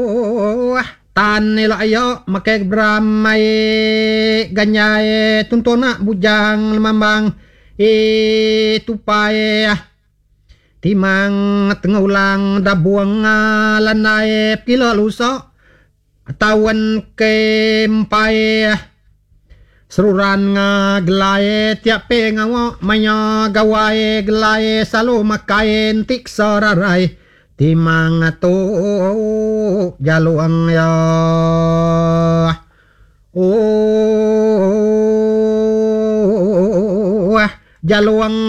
tan nila ayo make bramai ganyai tuntona bujang lemambang tupai timang tengulang dabuang lanai kilo luso tawan kempai seruran nga gelai tiap pe ngawo manya gawai gelai selalu makain tik sorarai timang tu jaluang ya jaluang